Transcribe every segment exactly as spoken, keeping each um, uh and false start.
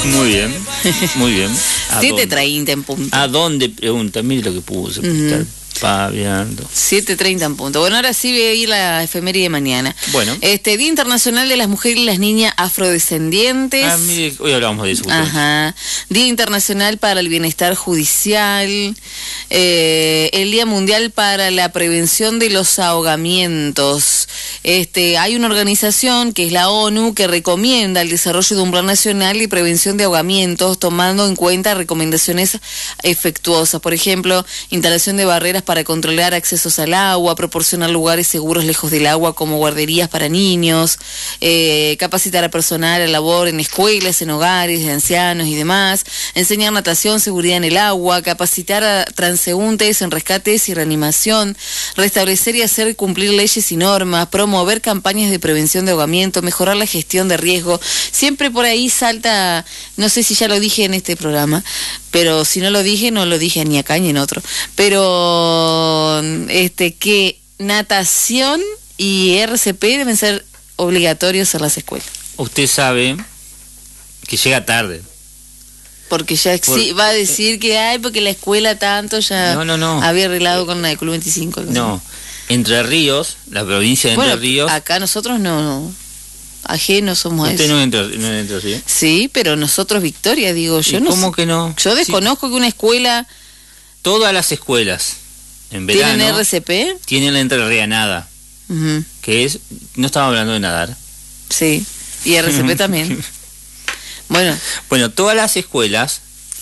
Muy bien, muy bien. siete treinta en punto. ¿A dónde? Pregunta, mire lo que puse. Uh-huh. Paviando. siete treinta en punto. Bueno, ahora sí voy a ir a la efeméride de mañana. Bueno. Este, Día Internacional de las Mujeres y las Niñas Afrodescendientes. Ah, mire, hoy hablamos de eso. Ajá. Día Internacional para el Bienestar Judicial. Eh, el Día Mundial para la Prevención de los Ahogamientos. Este, hay una organización que es la ONU que recomienda el desarrollo de un plan nacional de prevención de ahogamientos, tomando en cuenta recomendaciones efectuosas. Por ejemplo, instalación de barreras para controlar accesos al agua, proporcionar lugares seguros lejos del agua como guarderías para niños, eh, capacitar a personal a labor en escuelas, en hogares de ancianos y demás, enseñar natación, seguridad en el agua, capacitar a transeúntes en rescates y reanimación, restablecer y hacer cumplir leyes y normas, promover campañas de prevención de ahogamiento, mejorar la gestión de riesgo. Siempre por ahí salta, no sé si ya lo dije en este programa, pero si no lo dije, no lo dije ni acá ni en otro, pero este que natación y R C P deben ser obligatorios en las escuelas. Usted sabe que llega tarde. Porque ya Por, sí, va a decir que hay porque la escuela tanto ya no, no, no. había arreglado con la de Club veinticinco. No, Entre Ríos, la provincia de bueno, Entre Ríos. Acá nosotros no, no. Ajenos somos ¿Usted eso. no es entre, no es entre Ríos? Sí, pero nosotros Victoria, digo yo. No ¿Cómo sé. que no? Yo desconozco sí. que una escuela... Todas las escuelas en verano ¿tienen R C P? Tienen la entrerrianada, uh-huh. que es... No estamos hablando de nadar. Sí, y R C P también. Bueno. Bueno, todas las escuelas,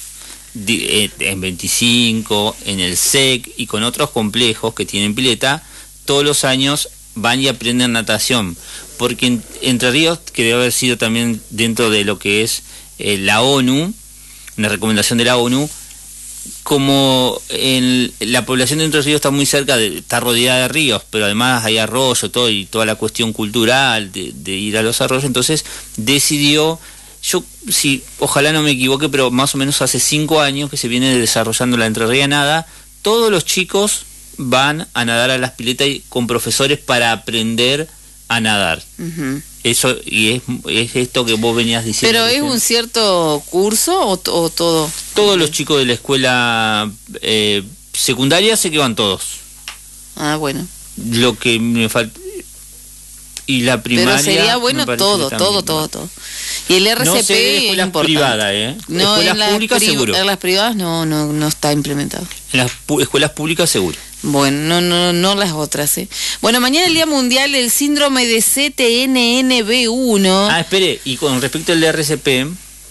en veinticinco, en el S E C y con otros complejos que tienen pileta, todos los años van y aprenden natación. Porque en, Entre Ríos, que debe haber sido también dentro de lo que es eh, la ONU, una recomendación de la ONU, como en la población de Entre Ríos está muy cerca, de, está rodeada de ríos, pero además hay arroyo, todo, y toda la cuestión cultural de, de ir a los arroyos, entonces decidió, yo sí, ojalá no me equivoque, pero más o menos hace cinco años que se viene desarrollando la entrerrianada, todos los chicos van a nadar a las piletas con profesores para aprender a nadar. Uh-huh. Eso, y es, es esto que vos venías diciendo. ¿Pero es un cierto curso o, o todo? Todos los chicos de la escuela eh, secundaria se quedan todos. Ah, bueno. Lo que me falta... Y la primaria... Pero sería bueno todo, todo, todo, todo. Y el R C P... No sé de escuelas privadas, ¿eh? No, escuelas en las públicas pri- seguro. En las privadas no, no, no está implementado. En las pu- escuelas públicas seguro. Bueno, no, no, no las otras, ¿eh? Bueno, mañana el Día Mundial del Síndrome de C T N N B uno. Ah, espere, y con respecto al R C P,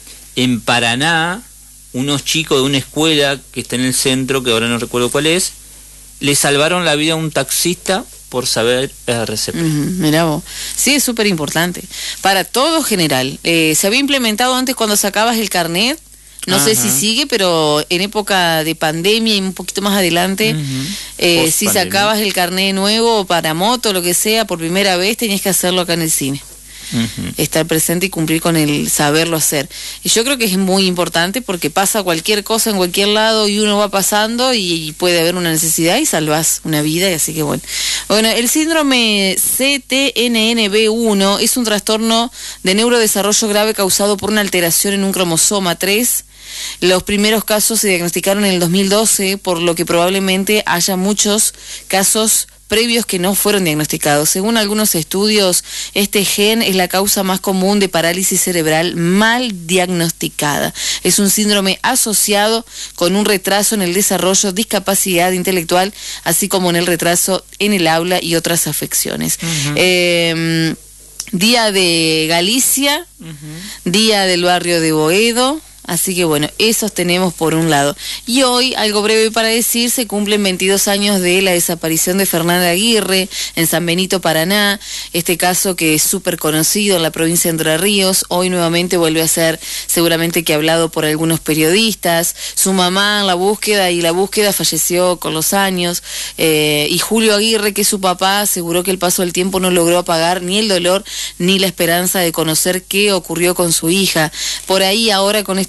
en Paraná, unos chicos de una escuela que está en el centro, que ahora no recuerdo cuál es, le salvaron la vida a un taxista por saber R C P. Uh-huh, mirá vos. Sí, es súper importante. Para todo general. Eh, se había implementado antes cuando sacabas el carnet. No Ajá. sé si sigue, pero en época de pandemia y un poquito más adelante, uh-huh. eh, si sacabas el carnet nuevo para moto, lo que sea, por primera vez tenías que hacerlo acá en el cine. Uh-huh. Estar presente y cumplir con el saberlo hacer. Y yo creo que es muy importante porque pasa cualquier cosa en cualquier lado y uno va pasando y puede haber una necesidad y salvas una vida, y así que bueno. Bueno, el síndrome C T N N B uno es un trastorno de neurodesarrollo grave causado por una alteración en un cromosoma tres. Los primeros casos se diagnosticaron en el dos mil doce, por lo que probablemente haya muchos casos previos que no fueron diagnosticados. Según algunos estudios, este gen es la causa más común de parálisis cerebral mal diagnosticada. Es un síndrome asociado con un retraso en el desarrollo, discapacidad intelectual, así como en el retraso en el habla y otras afecciones. Uh-huh. Eh, Día de Galicia, uh-huh. Día del barrio de Boedo. Así que bueno, esos tenemos por un lado. Y hoy, algo breve para decir, se cumplen veintidós años de la desaparición de Fernanda Aguirre en San Benito, Paraná. Este caso que es súper conocido en la provincia de Entre Ríos, hoy nuevamente vuelve a ser seguramente que hablado por algunos periodistas. Su mamá en la búsqueda, y la búsqueda falleció con los años. Eh, y Julio Aguirre, que es su papá, aseguró que el paso del tiempo no logró apagar ni el dolor ni la esperanza de conocer qué ocurrió con su hija. Por ahí ahora con este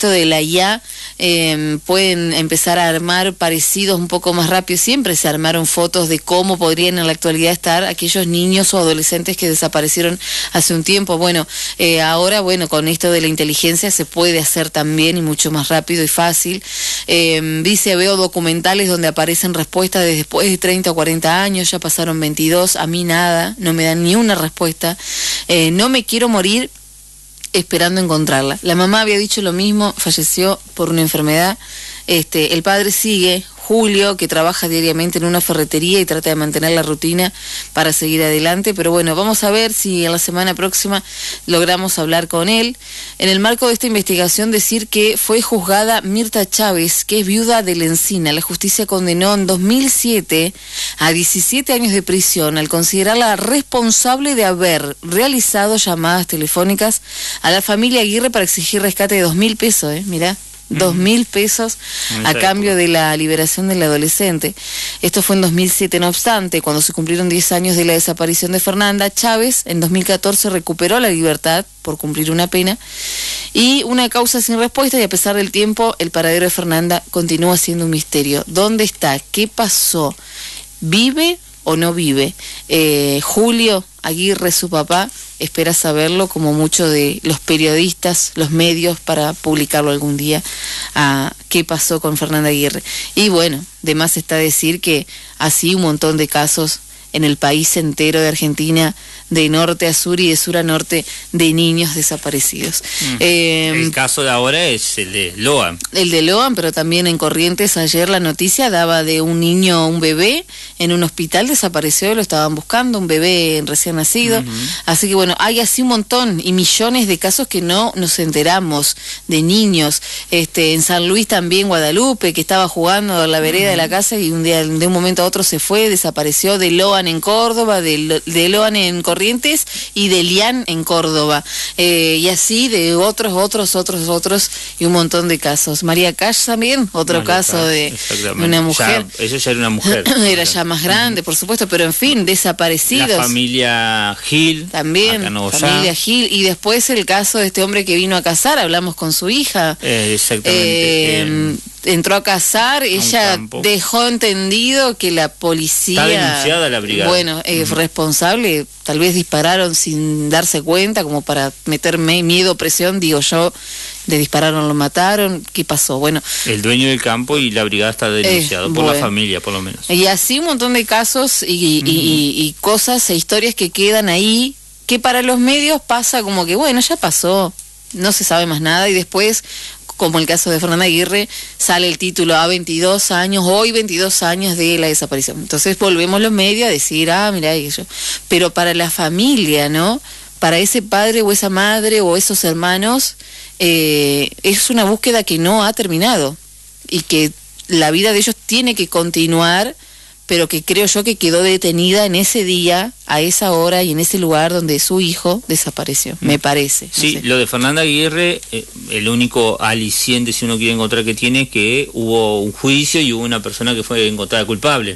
esto de la I A eh, pueden empezar a armar parecidos un poco más rápido. Siempre se armaron fotos de cómo podrían en la actualidad estar aquellos niños o adolescentes que desaparecieron hace un tiempo. Bueno, eh, ahora, bueno, con esto de la inteligencia se puede hacer también y mucho más rápido y fácil. Eh, dice, veo documentales donde aparecen respuestas de después de treinta o cuarenta años, ya pasaron veintidós, a mí nada, no me dan ni una respuesta. Eh, no me quiero morir esperando encontrarla. La mamá había dicho lo mismo, falleció por una enfermedad. Este, el padre sigue, Julio, que trabaja diariamente en una ferretería y trata de mantener la rutina para seguir adelante, pero bueno, vamos a ver si en la semana próxima logramos hablar con él. En el marco de esta investigación, decir que fue juzgada Mirta Chávez, que es viuda de Lencina. La justicia condenó en dos mil siete a diecisiete años de prisión al considerarla responsable de haber realizado llamadas telefónicas a la familia Aguirre para exigir rescate de dos mil pesos, ¿eh? Mirá. Dos mil pesos a cambio de la liberación del adolescente. Esto fue en dos mil siete. No obstante, cuando se cumplieron diez años de la desaparición de Fernanda, Chávez en dos mil catorce recuperó la libertad por cumplir una pena y una causa sin respuesta, y a pesar del tiempo el paradero de Fernanda continúa siendo un misterio. ¿Dónde está? ¿Qué pasó? ¿Vive o no vive? Eh, Julio Aguirre, su papá, espera saberlo, como muchos de los periodistas, los medios, para publicarlo algún día, a qué pasó con Fernanda Aguirre. Y bueno, de más está decir que así un montón de casos en el país entero de Argentina, de norte a sur y de sur a norte, de niños desaparecidos. Mm. Eh, el caso de ahora es el de Loan. El de Loan, pero también en Corrientes ayer la noticia daba de un niño, un bebé, en un hospital desapareció, lo estaban buscando, un bebé recién nacido. Uh-huh. Así que bueno, hay así un montón y millones de casos que no nos enteramos, de niños. Este, en San Luis también, Guadalupe, que estaba jugando en la vereda uh-huh. de la casa y un día, de un momento a otro se fue, desapareció. De Loan en Córdoba, de, de Loan en Corrientes y de Lian en Córdoba, eh, y así de otros, otros, otros, otros y un montón de casos. María Cash también, otro María caso Cash, de una mujer. Ya, ella ya era una mujer. Era ya más grande, por supuesto, pero en fin, desaparecidos. La familia Gil. También, familia Gil. Y después el caso de este hombre que vino a casar, hablamos con su hija. Eh, exactamente. Eh, entró a cazar, ella dejó entendido que la policía... Está denunciada la brigada. Bueno, es uh-huh. responsable, tal vez dispararon sin darse cuenta, como para meterme miedo, presión, digo yo, le dispararon, lo mataron, ¿qué pasó? Bueno... El dueño del campo y la brigada está denunciado, eh, por bueno. la familia, por lo menos. Y así un montón de casos y, uh-huh. y, y, y cosas e historias que quedan ahí, que para los medios pasa como que, bueno, ya pasó, no se sabe más nada, y después... como el caso de Fernanda Aguirre, sale el título a veintidós años, hoy veintidós años de la desaparición. Entonces volvemos los medios a decir, ah, mira eso. Pero para la familia, ¿no? Para ese padre o esa madre o esos hermanos, eh, es una búsqueda que no ha terminado y que la vida de ellos tiene que continuar, pero que creo yo que quedó detenida en ese día, a esa hora y en ese lugar donde su hijo desapareció, me parece. No sí, sé. Lo de Fernanda Aguirre, eh, el único aliciente, si uno quiere encontrar, que tiene, que hubo un juicio y hubo una persona que fue encontrada culpable.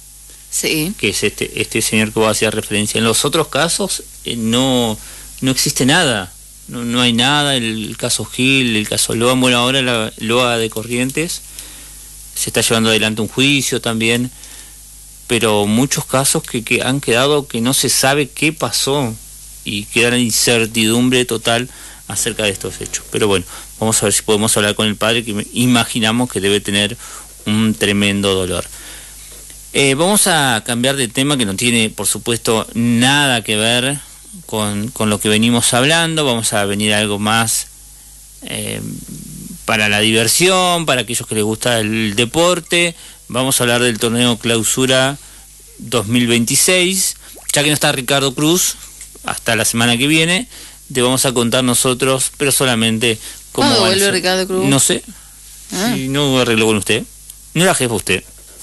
Sí. Que es este este señor que vos hacías referencia. En los otros casos eh, no, no existe nada, no, no hay nada. El, el caso Gil, el caso Loa, bueno, ahora la Loa de Corrientes, se está llevando adelante un juicio también, pero muchos casos que, que han quedado que no se sabe qué pasó y queda en incertidumbre total acerca de estos hechos. Pero bueno, vamos a ver si podemos hablar con el padre, que imaginamos que debe tener un tremendo dolor. Eh, vamos a cambiar de tema, que no tiene, por supuesto, nada que ver con, con lo que venimos hablando. Vamos a venir a algo más eh, para la diversión, para aquellos que les gusta el deporte. Vamos a hablar del torneo Clausura dos mil veintiséis. Ya que no está Ricardo Cruz hasta la semana que viene, te vamos a contar nosotros, pero solamente cómo ¿Cuándo vuelve Ricardo Cruz? No sé. Ah. Si no arregló con usted. No era jefa usted.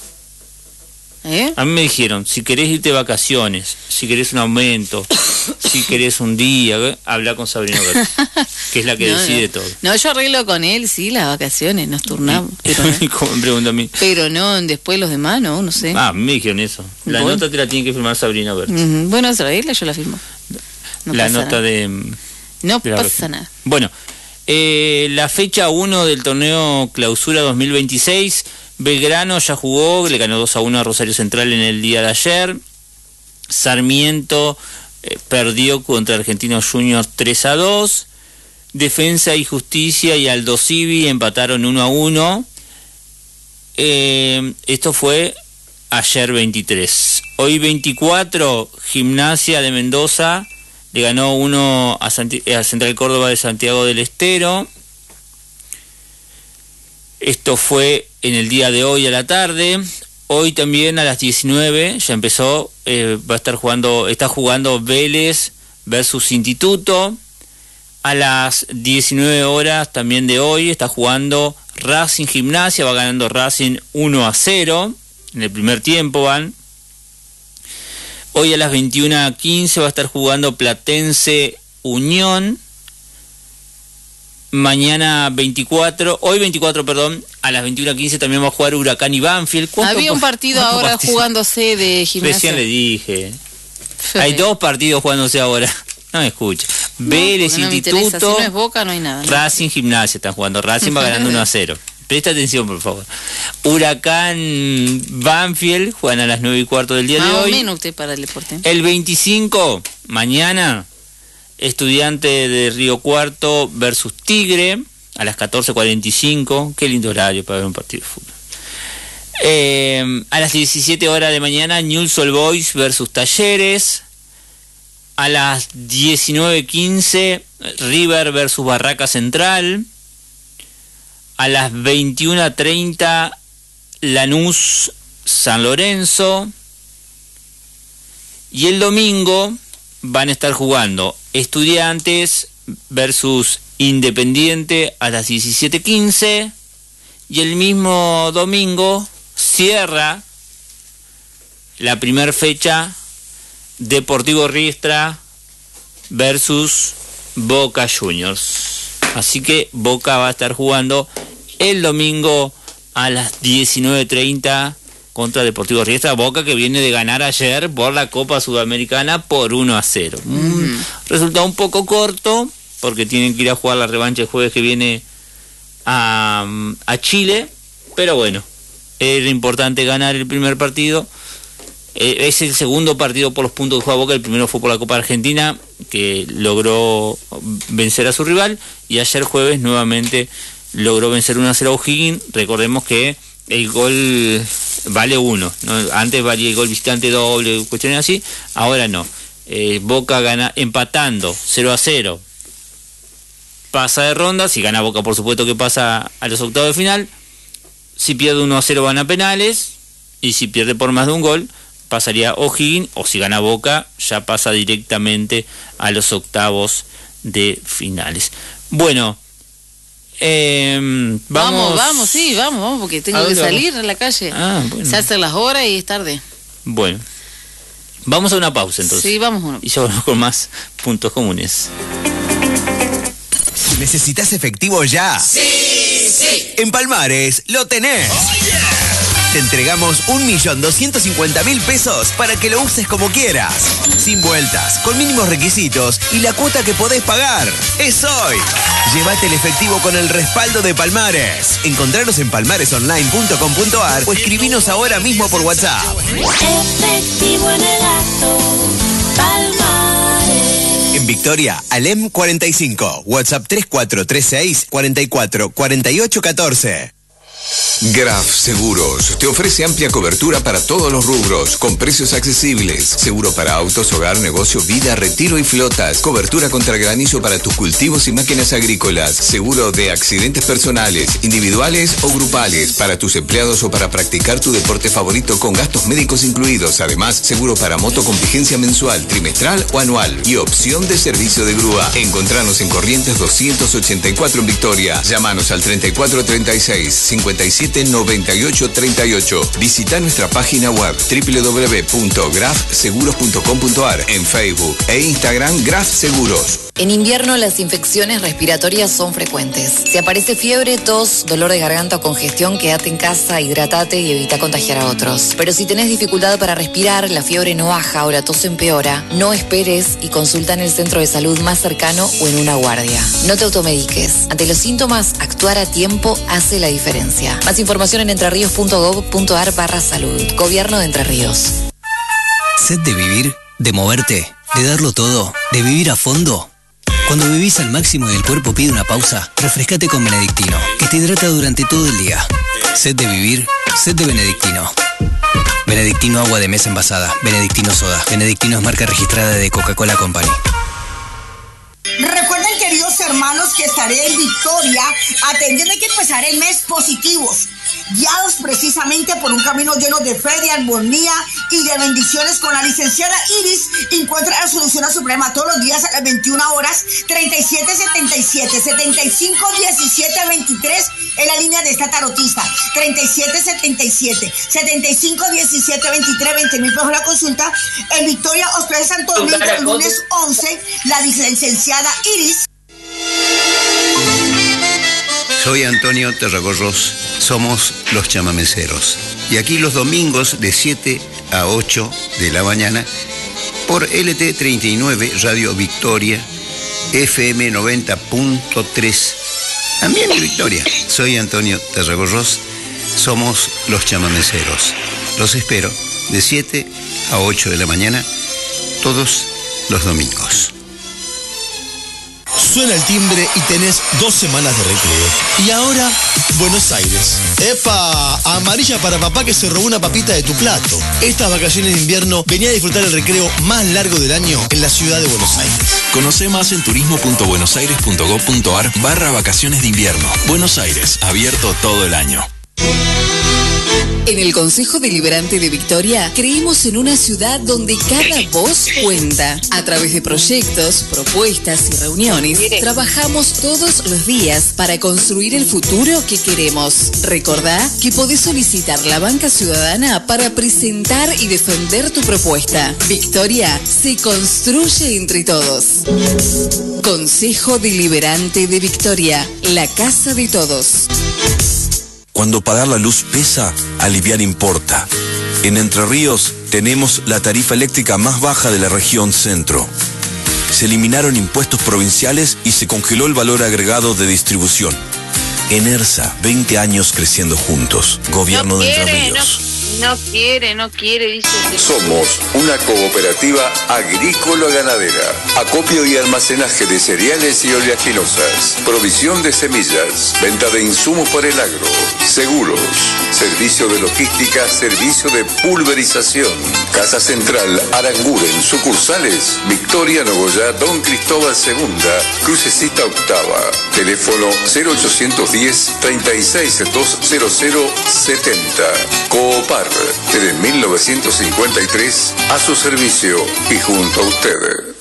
¿Eh? A mí me dijeron, si querés irte de vacaciones, si querés un aumento, si querés un día, ¿eh? Habla con Sabrina Berti, que es la que no, decide no. todo. No, yo arreglo con él, sí, las vacaciones, nos turnamos. Pero no, ¿Cómo me pregunta a mí? Pero no, después los demás, no, no sé. Ah, me dijeron eso. La bueno. nota te la tiene que firmar Sabrina Berti. Uh-huh. Bueno, arregla, yo la firmo. No la nota nada. de... No de pasa nada. Bueno, Eh, la fecha uno del torneo Clausura dos mil veintiséis, Belgrano ya jugó, le ganó dos a uno a Rosario Central en el día de ayer. Sarmiento eh, perdió contra Argentinos Juniors tres a dos. Defensa y Justicia y Aldo Civi empataron uno a uno. Eh, esto fue ayer veintitrés. Hoy veinticuatro, Gimnasia de Mendoza le ganó uno a, Santi- a Central Córdoba de Santiago del Estero. Esto fue en el día de hoy a la tarde. Hoy también a las diecinueve ya empezó, eh, va a estar jugando, está jugando Vélez versus Instituto. A las diecinueve horas también de hoy está jugando Racing Gimnasia, va ganando Racing uno a cero, en el primer tiempo van. Hoy a las veintiuna quince va a estar jugando Platense Unión. Mañana veinticuatro, hoy veinticuatro, perdón, a las veintiuna quince también va a jugar Huracán y Banfield. Había un partido ahora partido? jugándose de Gimnasia. Recién le dije. Sí. Hay dos partidos jugándose ahora. No me escucha. No, Vélez, no Instituto. Si no es Boca, no hay nada. Racing, Gimnasia están jugando. Racing va ganando uno a cero. Presta atención, por favor. Huracán, Banfield juegan a las nueve y cuarto del día Más de hoy. Menos usted para el deporte. El veinticinco, mañana, Estudiante de Río Cuarto versus Tigre a las catorce cuarenta y cinco. Qué lindo horario para ver un partido de fútbol. Eh, a las diecisiete horas de mañana, Newell's Old Boys versus Talleres. A las diecinueve quince, River versus Barraca Central. A las veintiuna treinta, Lanús San Lorenzo. Y el domingo van a estar jugando Estudiantes versus Independiente a las diecisiete quince. Y el mismo domingo cierra la primera fecha Deportivo Riestra versus Boca Juniors. Así que Boca va a estar jugando el domingo a las diecinueve treinta contra Deportivo Riestra. Boca que viene de ganar ayer por la Copa Sudamericana por uno a cero. Mm. Un resultado un poco corto porque tienen que ir a jugar la revancha el jueves que viene a, a Chile. Pero bueno, era importante ganar el primer partido. Eh, es el segundo partido por los puntos que juega Boca. El primero fue por la Copa Argentina, que logró vencer a su rival, y ayer jueves nuevamente logró vencer uno a cero a O'Higgins. Recordemos que el gol vale uno, ¿no? Antes valía el gol visitante doble, cuestiones así, ahora no. eh, Boca gana empatando cero a cero, pasa de ronda. Si gana Boca, por supuesto que pasa a los octavos de final. Si pierde uno a cero van a penales, y si pierde por más de un gol pasaría O'Higgins, o si gana Boca ya pasa directamente a los octavos de finales. Bueno, eh, vamos... vamos, vamos, sí, vamos, vamos, porque tengo que salir vamos? a la calle. Ah, bueno. Se hacen las horas y es tarde. Bueno, vamos a una pausa entonces. Sí, vamos a una. Y ya volvemos con más puntos comunes. ¿Necesitas efectivo ya? Sí, sí. En Palmares lo tenés. Oh, yeah. Te entregamos un millón doscientos cincuenta mil pesos para que lo uses como quieras. Sin vueltas, con mínimos requisitos y la cuota que podés pagar. Es hoy. Llévate el efectivo con el respaldo de Palmares. Encontranos en palmares online punto com punto a r o escribinos ahora mismo por WhatsApp. Efectivo en el acto, Palmares. En Victoria, Alem cuarenta y cinco. WhatsApp tres cuatro tres seis, cuatro cuatro, cuatro ocho uno cuatro. Graf Seguros te ofrece amplia cobertura para todos los rubros, con precios accesibles. Seguro para autos, hogar, negocio, vida, retiro y flotas. Cobertura contra granizo para tus cultivos y máquinas agrícolas. Seguro de accidentes personales, individuales o grupales, para tus empleados o para practicar tu deporte favorito con gastos médicos incluidos. Además, seguro para moto con vigencia mensual, trimestral o anual. Y opción de servicio de grúa. Encontranos en Corrientes doscientos ochenta y cuatro en Victoria. Llámanos al treinta y cuatro treinta y seis, cincuenta y siete noventa y ocho treinta y ocho. Visita nuestra página web doble u doble u doble u punto graf seguros punto com punto a r, en Facebook e Instagram Graf Seguros. En invierno las infecciones respiratorias son frecuentes. Si aparece fiebre, tos, dolor de garganta o congestión, quédate en casa, hidratate y evita contagiar a otros. Pero si tenés dificultad para respirar, la fiebre no baja o la tos empeora, no esperes y consulta en el centro de salud más cercano o en una guardia. No te automediques. Ante los síntomas, actuar a tiempo hace la diferencia. Más información en entrerríos punto gob punto ar barra salud. Gobierno de Entre Ríos. ¿Sed de vivir? ¿De moverte? ¿De darlo todo? ¿De vivir a fondo? Cuando vivís al máximo y el cuerpo pide una pausa, refrescate con Benedictino, que te hidrata durante todo el día. Sed de vivir, sed de Benedictino. Benedictino agua de mesa envasada, Benedictino soda. Benedictino es marca registrada de Coca-Cola Company. Recuerden, queridos hermanos, que estaré en Victoria atendiendo que empezar el mes positivos, guiados precisamente por un camino lleno de fe, de armonía y de bendiciones con la licenciada Iris. Encuentra la solución a su problema todos los días a las veintiuna horas, treinta y siete setenta y siete, setenta y cinco diecisiete veintitrés en la línea de esta tarotista, treinta y siete setenta y siete, setenta y cinco diecisiete veintitrés, veinte mil pesos la consulta. En Victoria, Hospital Santo Domingo, el lunes once, la licenciada Iris. Soy Antonio Terragorros, somos los chamameceros. Y aquí los domingos de siete a ocho de la mañana por L T treinta y nueve Radio Victoria, F M noventa punto tres. También en Victoria. Soy Antonio Terragorros, somos los chamameceros. Los espero de siete a ocho de la mañana todos los domingos. Suena el timbre y tenés dos semanas de recreo. Y ahora, Buenos Aires. ¡Epa! Amarilla para papá que se robó una papita de tu plato. Estas vacaciones de invierno venía a disfrutar el recreo más largo del año en la ciudad de Buenos Aires. Conoce más en turismo punto buenos aires punto gob punto ar barra vacaciones de invierno. Buenos Aires, abierto todo el año. En el Consejo Deliberante de Victoria creemos en una ciudad donde cada voz cuenta. A través de proyectos, propuestas y reuniones, trabajamos todos los días para construir el futuro que queremos. Recordá que podés solicitar la banca ciudadana para presentar y defender tu propuesta. Victoria se construye entre todos. Consejo Deliberante de Victoria, la casa de todos. Cuando pagar la luz pesa, aliviar importa. En Entre Ríos tenemos la tarifa eléctrica más baja de la región centro. Se eliminaron impuestos provinciales y se congeló el valor agregado de distribución. Enersa, veinte años creciendo juntos. Gobierno no de quiere, Entre Ríos. No, no quiere, no quiere, dice. Somos una cooperativa agrícola-ganadera. Acopio y almacenaje de cereales y oleaginosas. Provisión de semillas. Venta de insumos para el agro. Seguros. Servicio de logística. Servicio de pulverización. Casa Central Aranguren. Sucursales Victoria, Nogoyá, Don Cristóbal segunda, Crucecita octava. Teléfono cero ochocientos diez, treinta y seis, doscientos setenta. Coopar. Desde mil novecientos cincuenta y tres, a su servicio y junto a usted.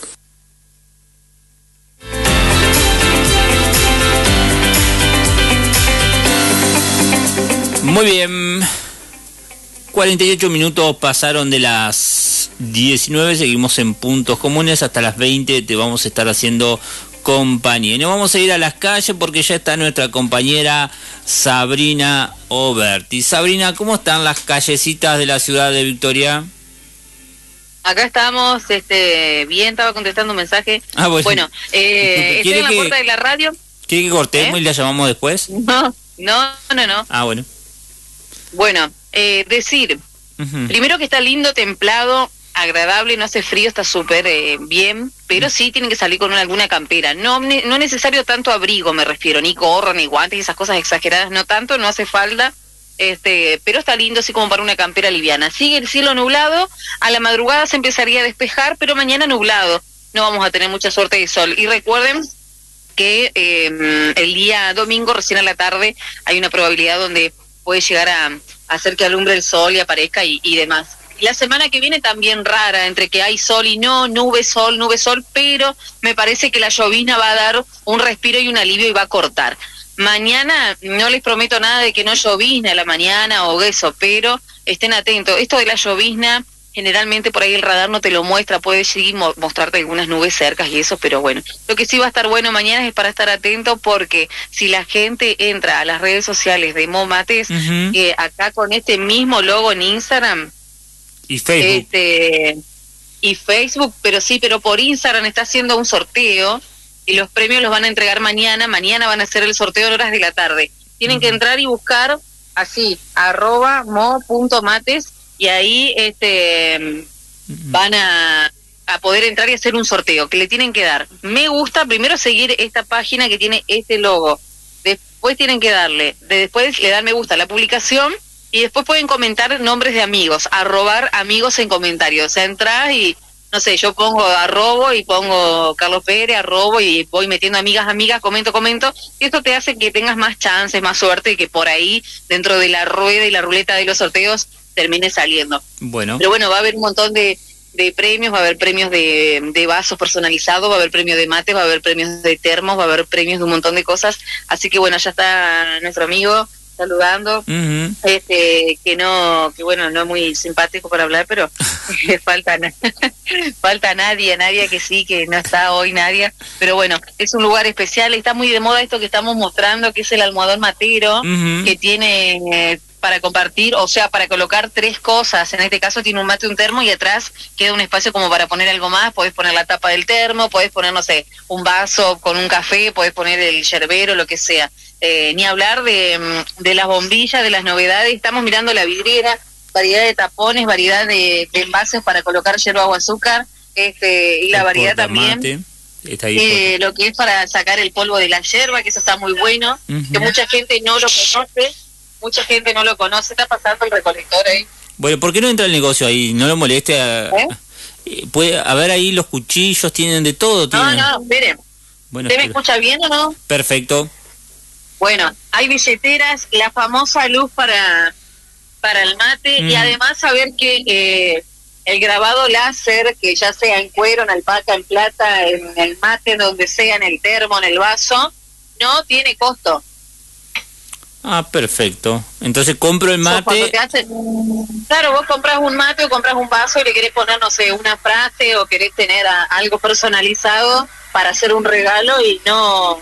Muy bien. cuarenta y ocho minutos pasaron de las diecinueve, seguimos en puntos comunes hasta las veinte, te vamos a estar haciendo compañía. Y nos vamos a ir a las calles porque ya está nuestra compañera Sabrina Oberti. Sabrina, ¿cómo están las callecitas de la ciudad de Victoria? Acá estamos, este, bien, estaba contestando un mensaje. Ah, bueno. Bueno, eh, estoy en la que, puerta de la radio. ¿Quiere que cortemos ¿Eh? y la llamamos después? No, no, no, no. Ah, bueno. Bueno, eh, decir, uh-huh. primero que está lindo, templado, agradable, no hace frío, está súper eh, bien, pero sí tienen que salir con una, alguna campera. No ne, no necesario tanto abrigo, me refiero, ni gorro, ni guantes, esas cosas exageradas, no tanto, no hace falta, este, pero está lindo así como para una campera liviana. Sigue el cielo nublado, a la madrugada se empezaría a despejar, pero mañana nublado, no vamos a tener mucha suerte de sol. Y recuerden que eh, el día domingo, recién a la tarde, hay una probabilidad donde puede llegar a, a hacer que alumbre el sol y aparezca y, y demás. La semana que viene también rara, entre que hay sol y no, nube, sol, nube, sol, pero me parece que la llovizna va a dar un respiro y un alivio y va a cortar. Mañana no les prometo nada de que no llovizna a la mañana o eso, pero estén atentos. Esto de la llovizna generalmente por ahí el radar no te lo muestra, puede sí mo- mostrarte algunas nubes cercas y eso, pero bueno, lo que sí va a estar bueno mañana es para estar atento, porque si la gente entra a las redes sociales de Momates, Ujú. eh, acá con este mismo logo en Instagram, Y Facebook. este y Facebook, pero sí, pero por Instagram está haciendo un sorteo y los premios los van a entregar mañana, mañana van a hacer el sorteo en horas de la tarde. Tienen que entrar y buscar así, arroba mo.mates, y ahí este van a, a poder entrar y hacer un sorteo, que le tienen que dar me gusta, primero seguir esta página que tiene este logo, después tienen que darle, de- después le dan me gusta a la publicación, y después pueden comentar nombres de amigos, arrobar amigos en comentarios, o sea, entras y no sé, yo pongo arrobo y pongo Carlos Pérez, arrobo y voy metiendo amigas, amigas, comento, comento, y esto te hace que tengas más chances, más suerte, y que por ahí, dentro de la rueda y la ruleta de los sorteos, termine saliendo. Bueno. Pero bueno, va a haber un montón de, de premios, va a haber premios de, de vasos personalizados, va a haber premios de mates, va a haber premios de termos, va a haber premios de un montón de cosas, así que bueno, ya está nuestro amigo saludando, Ujú. este que no, que bueno, no es muy simpático para hablar, pero falta na- falta Nadia, Nadia que sí, que no está hoy Nadia, pero bueno, es un lugar especial, está muy de moda esto que estamos mostrando, que es el almohadón matero, Ujú. que tiene eh, para compartir, o sea, para colocar tres cosas, en este caso tiene un mate, un termo, y atrás queda un espacio como para poner algo más, podés poner la tapa del termo, podés poner, no sé, un vaso con un café, podés poner el yerbero, lo que sea. Eh, ni hablar de, mm, de las bombillas, de las novedades, estamos mirando la vidriera, variedad de tapones, variedad de, de envases para colocar yerba o azúcar, este, y la El variedad también, portamate, está ahí. eh, lo que es para sacar el polvo de la yerba, que eso está muy bueno, Ujú. que mucha gente no lo conoce, mucha gente no lo conoce, está pasando el recolector ahí. Bueno, ¿por qué no entra el negocio ahí? No lo moleste. A, ¿Eh? eh, puede, a ver ahí los cuchillos, tienen de todo. No, Tienen. no, miren, Bueno, ¿usted me espera. escucha bien o no? Perfecto. Bueno, hay billeteras, la famosa luz para, para el mate, Mm. y además saber que eh, el grabado láser, que ya sea en cuero, en alpaca, en plata, en el mate, donde sea, en el termo, en el vaso, no tiene costo. Ah, perfecto. Entonces compro el O sea, cuando mate. te hacen, claro, vos compras un mate o compras un vaso y le querés poner, no sé, una frase, o querés tener a- algo personalizado para hacer un regalo, y no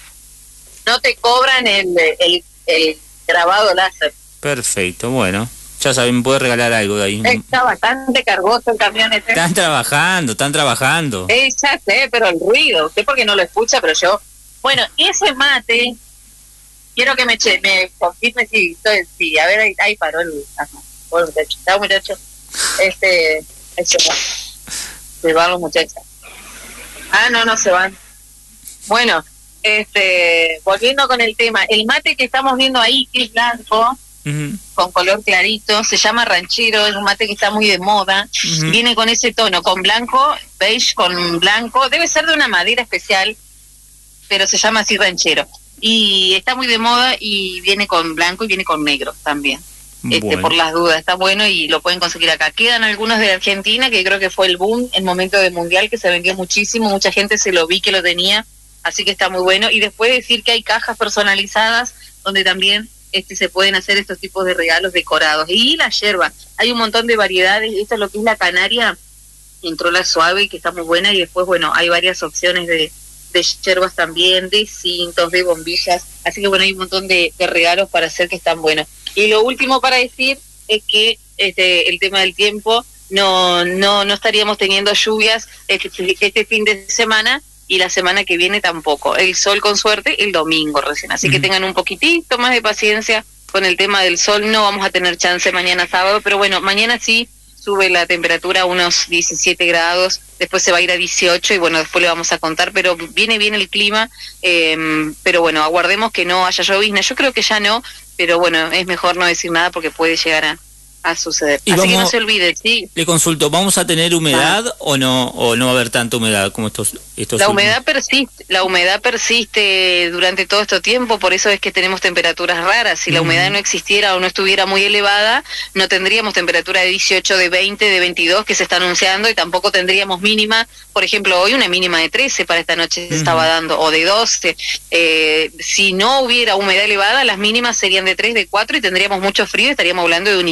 no te cobran el, el, el grabado láser. Perfecto, bueno. Ya saben, puede regalar algo de ahí. Está bastante cargoso el camión ese. Están trabajando, están trabajando. Eh, ya sé, pero el ruido, usted porque no lo escucha, pero yo... Bueno, ese mate, quiero que me, che, me confirme si, estoy- si, a ver, ahí, ahí paró el... Ajá, bueno, muchacho, chao muchacho. Este, ahí se va. Se van los muchachos. Ah, no, no se van. Bueno, este, volviendo con el tema, el mate que estamos viendo ahí, que es blanco, Ujú. con color clarito, se llama ranchero, es un mate que está muy de moda, Ujú. viene con ese tono, con blanco, beige con blanco, debe ser de una madera especial, pero se llama así ranchero, y está muy de moda, y viene con blanco y viene con negro también, este, Bueno. por las dudas, está bueno y lo pueden conseguir acá. Quedan algunos de Argentina, que creo que fue el boom en momento de mundial, que se vendió muchísimo, mucha gente se lo vi que lo tenía, así que está muy bueno. Y después decir que hay cajas personalizadas donde también este se pueden hacer estos tipos de regalos decorados. Y la yerba, hay un montón de variedades, esto es lo que es la canaria, entró la suave, que está muy buena, y después, bueno, hay varias opciones de, de yerbas también, de cintos, de bombillas, así que bueno, hay un montón de, de regalos para hacer que están buenos. Y lo último para decir es que este el tema del tiempo, no no no estaríamos teniendo lluvias este, este fin de semana, y la semana que viene tampoco. El sol con suerte el domingo recién, así que Ujú. tengan un poquitito más de paciencia con el tema del sol. No vamos a tener chance mañana sábado, pero bueno, mañana sí sube la temperatura a unos diecisiete grados, después se va a ir a dieciocho, y bueno, después le vamos a contar, pero viene bien el clima, eh, pero bueno, aguardemos que no haya llovizna. Yo creo que ya no, pero bueno, es mejor no decir nada porque puede llegar a, a suceder. Y Así que vamos- no se olviden, sí. Le consulto, ¿vamos a tener humedad o no o no va a haber tanta humedad como estos estos La últimos? humedad persiste, la humedad persiste durante todo este tiempo, por eso es que tenemos temperaturas raras. Si la Ujú. humedad no existiera o no estuviera muy elevada, no tendríamos temperatura de dieciocho, de veinte, de veintidós que se está anunciando, y tampoco tendríamos mínima. Por ejemplo, hoy una mínima de trece para esta noche se Ujú. estaba dando, o de doce. Eh, si no hubiera humedad elevada, las mínimas serían de tres, de cuatro, y tendríamos mucho frío, estaríamos hablando de un invierno bastante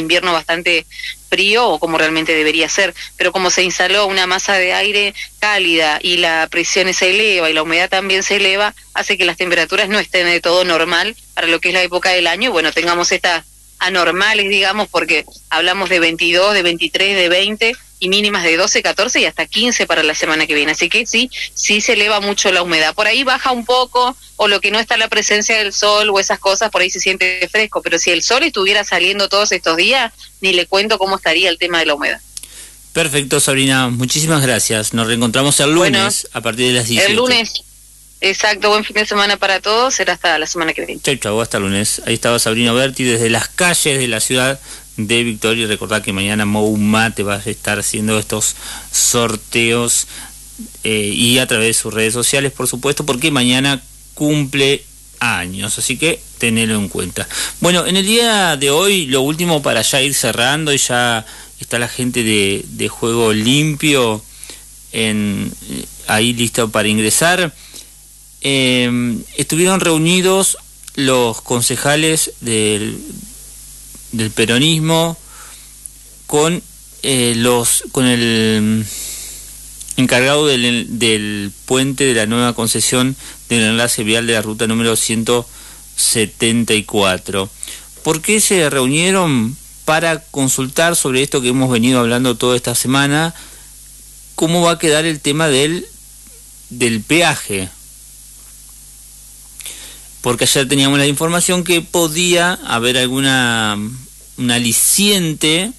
bastante frío o como realmente debería ser, pero como se instaló una masa de aire cálida y la presión se eleva y la humedad también se eleva, hace que las temperaturas no estén de todo normal para lo que es la época del año. Bueno, tengamos estas anormales, digamos, porque hablamos de veintidós, de veintitrés, de veinte y mínimas de doce, catorce y hasta quince para la semana que viene. Así que sí, sí se eleva mucho la humedad. Por ahí baja un poco, o lo que no está la presencia del sol o esas cosas, por ahí se siente fresco. Pero si el sol estuviera saliendo todos estos días, ni le cuento cómo estaría el tema de la humedad. Perfecto, Sabrina. Muchísimas gracias. Nos reencontramos el lunes bueno, a partir de las dieciocho. El lunes. Exacto, buen fin de semana para todos. Será hasta la semana que viene. Chau, chau, hasta el lunes. Ahí estaba Sabrina Berti desde las calles de la ciudad de Victoria. Y recordad que mañana Mouma te va a estar haciendo estos sorteos eh, y a través de sus redes sociales, por supuesto, porque mañana cumple años, así que tenedlo en cuenta. Bueno, en el día de hoy, lo último para ya ir cerrando, y ya está la gente de, de Juego Limpio en, ahí listo para ingresar. Eh, estuvieron reunidos los concejales del del peronismo con eh, los con el encargado del, del puente de la nueva concesión del enlace vial de la ruta número ciento setenta y cuatro. ¿Por qué se reunieron? Para consultar sobre esto que hemos venido hablando toda esta semana, cómo va a quedar el tema del del peaje. Porque ayer teníamos la información que podía haber alguna un aliciente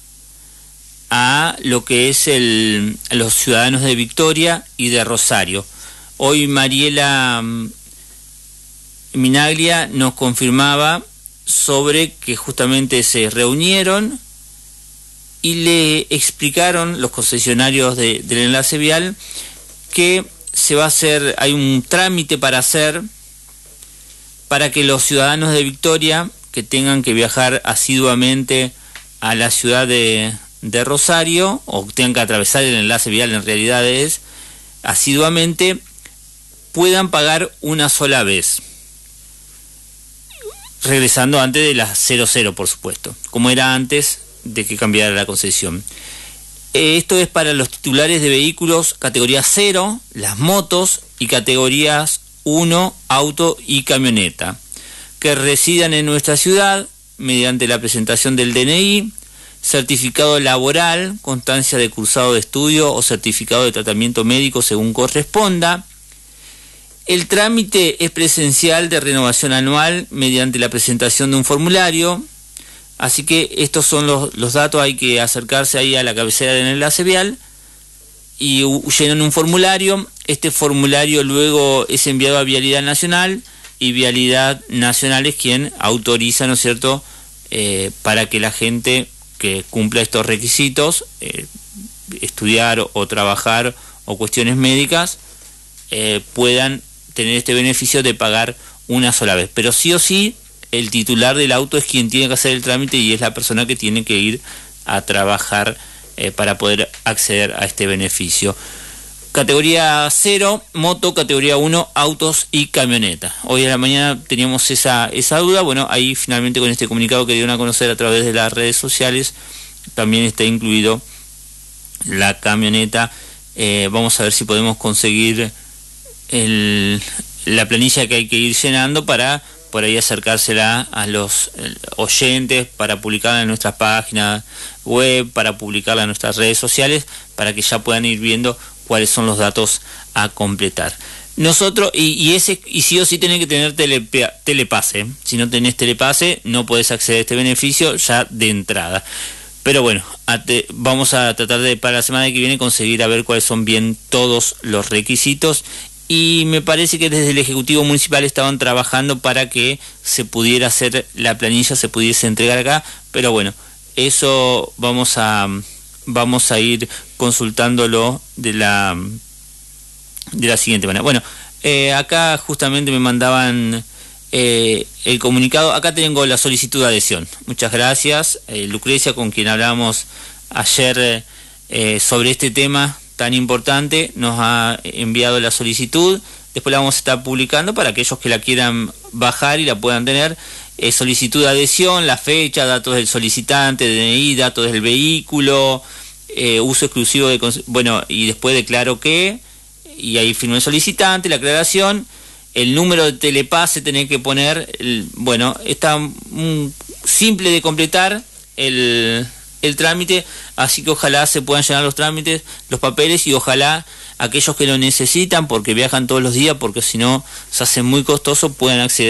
a lo que es el a los ciudadanos de Victoria y de Rosario. Hoy Mariela Minaglia nos confirmaba sobre que justamente se reunieron y le explicaron los concesionarios de, del enlace vial que se va a hacer, hay un trámite para hacer para que los ciudadanos de Victoria que tengan que viajar asiduamente a la ciudad de, de Rosario, o tengan que atravesar el enlace vial, en realidad es asiduamente, puedan pagar una sola vez, regresando antes de las cero cero, por supuesto, como era antes de que cambiara la concesión. Eh, esto es para los titulares de vehículos categoría cero, las motos, y categorías uno, auto y camioneta, que residan en nuestra ciudad mediante la presentación del D N I, certificado laboral, constancia de cursado de estudio o certificado de tratamiento médico según corresponda. El trámite es presencial de renovación anual mediante la presentación de un formulario, así que estos son los, los datos. Hay que acercarse ahí a la cabecera del enlace vial y llenan un formulario. Este formulario luego es enviado a Vialidad Nacional, y Vialidad Nacional es quien autoriza, ¿no es cierto?, eh, para que la gente que cumpla estos requisitos, eh, estudiar o, o trabajar o cuestiones médicas, eh, puedan tener este beneficio de pagar una sola vez. Pero sí o sí, el titular del auto es quien tiene que hacer el trámite y es la persona que tiene que ir a trabajar eh, para poder acceder a este beneficio. Categoría cero, moto, categoría uno, autos y camioneta. Hoy a la mañana teníamos esa, esa duda. Bueno, ahí finalmente con este comunicado que dieron a conocer a través de las redes sociales, también está incluido la camioneta. Eh, vamos a ver si podemos conseguir el, la planilla que hay que ir llenando para por ahí acercársela a los oyentes, para publicarla en nuestras páginas web, para publicarla en nuestras redes sociales, para que ya puedan ir viendo cuáles son los datos a completar. Nosotros, y, y ese y sí o sí tenés que tener tele, telepase. Si no tenés telepase, no podés acceder a este beneficio ya de entrada. Pero bueno, te, vamos a tratar de para la semana que viene conseguir a ver cuáles son bien todos los requisitos. Y me parece que desde el Ejecutivo Municipal estaban trabajando para que se pudiera hacer la planilla, se pudiese entregar acá. Pero bueno, eso vamos a vamos a ir consultándolo de la de la siguiente manera. Bueno, eh, acá justamente me mandaban eh, el comunicado. Acá tengo la solicitud de adhesión. Muchas gracias, eh, Lucrecia, con quien hablamos ayer eh, sobre este tema tan importante. Nos ha enviado la solicitud. Después la vamos a estar publicando para aquellos que la quieran bajar y la puedan tener. eh, solicitud de adhesión, la fecha, datos del solicitante, D N I, datos del vehículo, eh, uso exclusivo de... Bueno, y después declaro que, y ahí firma el solicitante, la aclaración, el número de telepase tenés que poner, el, bueno, está un, simple de completar el, el trámite, así que ojalá se puedan llenar los trámites, los papeles, y ojalá aquellos que lo necesitan porque viajan todos los días, porque si no se hace muy costoso, puedan acceder